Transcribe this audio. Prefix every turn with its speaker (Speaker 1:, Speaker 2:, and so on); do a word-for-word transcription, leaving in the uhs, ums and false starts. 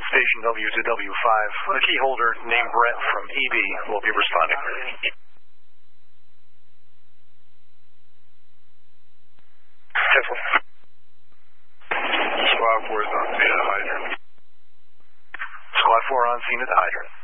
Speaker 1: station W two W five. A key holder named Brett from E B will be responding.
Speaker 2: Squad four is on scene at the hydrant.
Speaker 1: Squad four on scene at the hydrant.